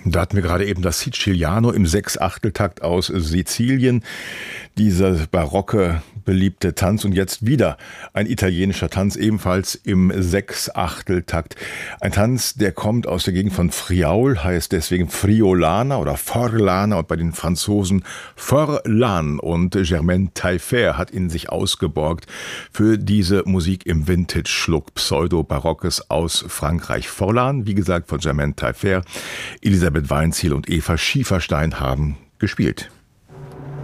Da hatten wir gerade eben das Siciliano im Sechsachteltakt aus Sizilien, dieser barocke, beliebte Tanz. Und jetzt wieder ein italienischer Tanz, ebenfalls im Sechsachteltakt. Ein Tanz, der kommt aus der Gegend von Friaul, heißt deswegen Friolana oder Forlana und bei den Franzosen Forlan. Und Germaine Taillefer hat ihn sich ausgeborgt für diese Musik im Vintage-Schluck Pseudo-Barockes aus Frankreich. Forlan, wie gesagt, von Germaine Taillefer. Elisabeth Weinziel und Eva Schieferstein haben gespielt.